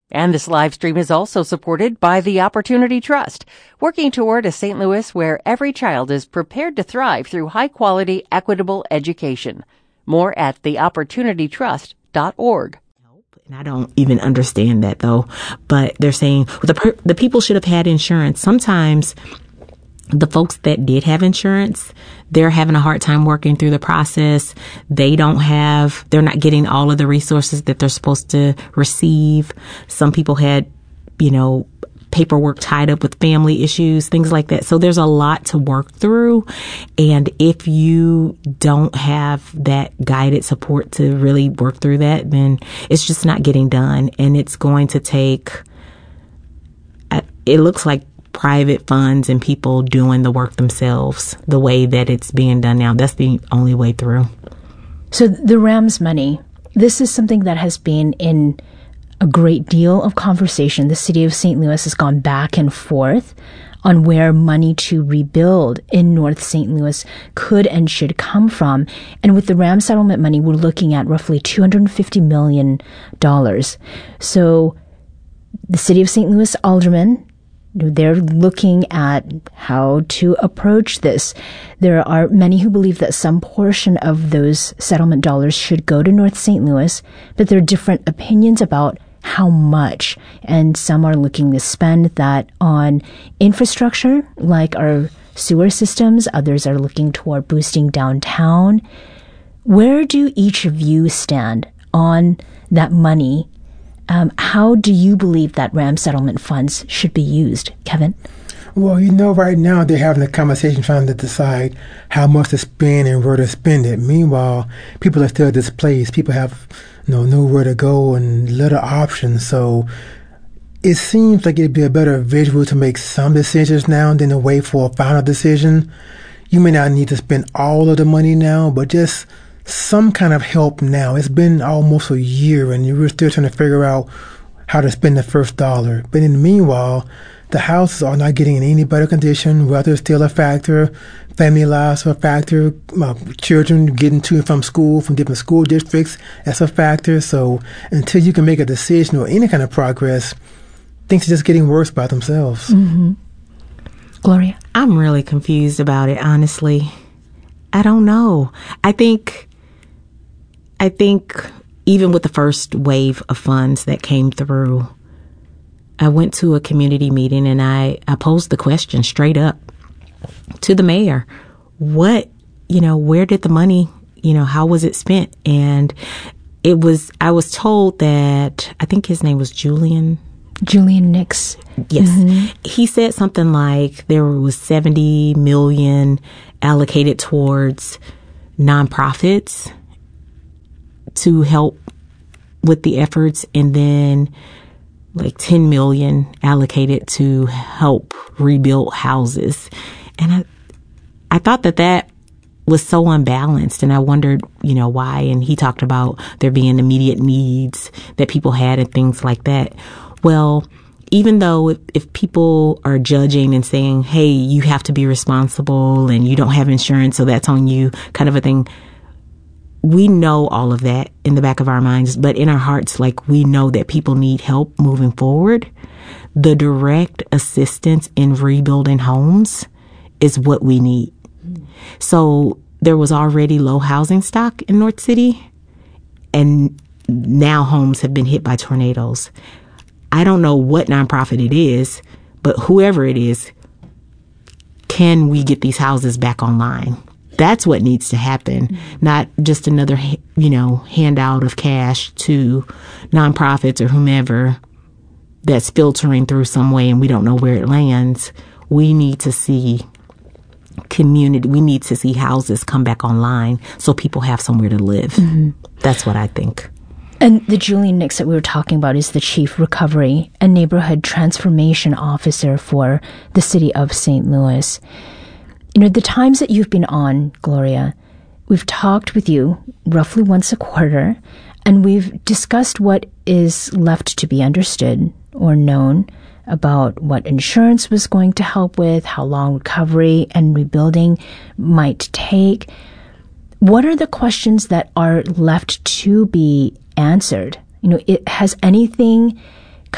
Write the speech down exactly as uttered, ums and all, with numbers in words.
And this live stream is also supported by the Opportunity Trust, working toward a Saint Louis where every child is prepared to thrive through high-quality, equitable education. More at the opportunity trust dot org. And I don't even understand that, though. But they're saying well, the per- the people should have had insurance. Sometimes the folks that did have insurance, they're having a hard time working through the process. They don't have, they're not getting all of the resources that they're supposed to receive. Some people had, you know, paperwork tied up with family issues, things like that. So there's a lot to work through. And if you don't have that guided support to really work through that, then it's just not getting done. And it's going to take, it looks like private funds and people doing the work themselves the way that it's being done now. That's the only way through. So the RAMS money, this is something that has been in a great deal of conversation. The city of Saint Louis has gone back and forth on where money to rebuild in North Saint Louis could and should come from. And with the RAMS settlement money, we're looking at roughly two hundred fifty million dollars. So the city of Saint Louis aldermen, they're looking at how to approach this. There are many who believe that some portion of those settlement dollars should go to North Saint Louis, but there are different opinions about how much. And some are looking to spend that on infrastructure, like our sewer systems. Others are looking toward boosting downtown. Where do each of you stand on that money? Um, how do you believe that RAM settlement funds should be used, Kevin? Well, you know, right now they're having a conversation trying to decide how much to spend and where to spend it. Meanwhile, people are still displaced. People have, you know, nowhere to go and little options. So it seems like it'd be a better visual to make some decisions now than to wait for a final decision. You may not need to spend all of the money now, but just some kind of help now. It's been almost a year and you're still trying to figure out how to spend the first dollar. But in the meanwhile, the houses are not getting in any better condition. Weather is still a factor. Family lives are a factor. Uh, children getting to and from school, from different school districts, that's a factor. So until you can make a decision or any kind of progress, things are just getting worse by themselves. Mm-hmm. Gloria? I'm really confused about it, honestly. I don't know. I think... I think even with the first wave of funds that came through, I went to a community meeting and I, I posed the question straight up to the mayor. What, you know, where did the money, you know, how was it spent? And it was, I was told that, I think his name was Julian. Julian Nix. Yes. Mm-hmm. He said something like there was seventy million allocated towards nonprofits to help with the efforts, and then like ten million allocated to help rebuild houses. And I, I thought that that was so unbalanced, and I wondered, you know, why. And he talked about there being immediate needs that people had and things like that. Well, even though if, if people are judging and saying, hey, you have to be responsible and you don't have insurance, so that's on you, kind of a thing, we know all of that in the back of our minds, but in our hearts, like, we know that people need help moving forward. The direct assistance in rebuilding homes is what we need. So there was already low housing stock in North City, and now homes have been hit by tornadoes. I don't know what nonprofit it is, but whoever it is, can we get these houses back online? That's what needs to happen, mm-hmm. not just another, you know, handout of cash to nonprofits or whomever that's filtering through some way and we don't know where it lands. We need to see community, we need to see houses come back online so people have somewhere to live. Mm-hmm. That's what I think. And the Julian Nix that we were talking about is the Chief Recovery and Neighborhood Transformation Officer for the city of Saint Louis. You know, the times that you've been on, Gloria, we've talked with you roughly once a quarter, and we've discussed what is left to be understood or known about what insurance was going to help with, how long recovery and rebuilding might take. What are the questions that are left to be answered? You know, it, has anything